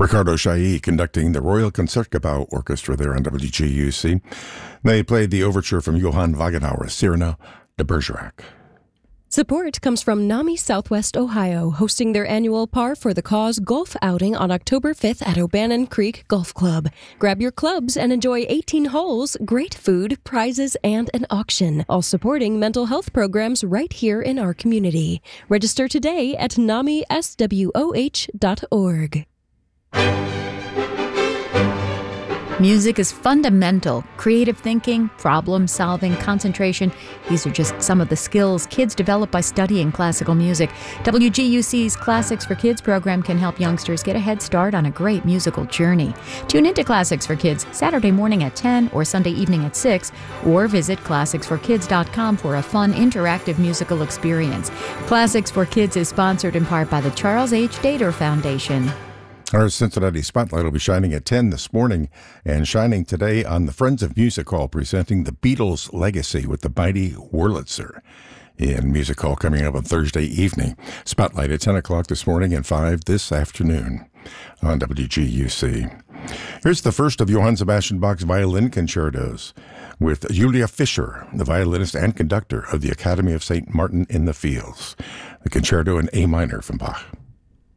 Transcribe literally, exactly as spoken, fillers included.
Ricardo Chailly conducting the Royal Concertgebouw Orchestra there on W G U C. They played the overture from Johann Wagenhauer, Cyrano de Bergerac. Support comes from NAMI Southwest Ohio, hosting their annual Par for the Cause golf outing on October fifth at O'Bannon Creek Golf Club. Grab your clubs and enjoy eighteen holes, great food, prizes, and an auction, all supporting mental health programs right here in our community. Register today at nami s w o h dot org. Music is fundamental. Creative thinking, problem solving, concentration. These are just some of the skills kids develop by studying classical music. W G U C's Classics for Kids program can help youngsters get a head start on a great musical journey. Tune into Classics for Kids Saturday morning at ten or Sunday evening at six, or visit classics for kids dot com for a fun, interactive musical experience. Classics for Kids is sponsored in part by the Charles H. Dater Foundation. Our Cincinnati Spotlight will be shining at ten this morning, and shining today on the Friends of Music Hall presenting the Beatles' legacy with the mighty Wurlitzer in Music Hall coming up on Thursday evening. Spotlight at ten o'clock this morning and five this afternoon on W G U C. Here's the first of Johann Sebastian Bach's violin concertos with Julia Fischer, the violinist and conductor of the Academy of Saint Martin in the Fields. The concerto in A minor from Bach.